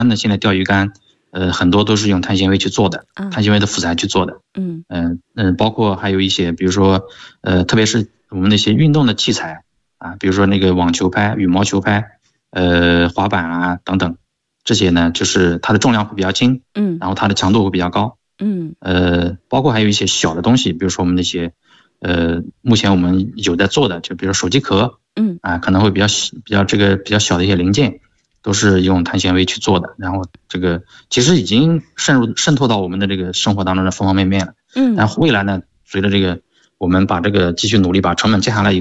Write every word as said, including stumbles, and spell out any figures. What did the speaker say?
的现在钓鱼竿，呃，很多都是用碳纤维去做的，碳纤维的辅材去做的。 嗯嗯嗯、呃，包括还有一些，比如说，呃，特别是我们那些运动的器材啊，比如说那个网球拍、羽毛球拍，呃，滑板啊等等，这些呢，就是它的重量会比较轻， 嗯然后它的强度会比较高。 嗯呃，包括还有一些小的东西，比如说我们那些，呃，目前我们有在做的，就比如手机壳， 嗯啊，可能会比较比较这个比较小的一些零件，都是用碳纤维去做的。然后这个其实已经渗入渗透到我们的这个生活当中的方方面面了。 嗯。 但未来呢，随着这个我们把这个继续努力把成本降下来以后。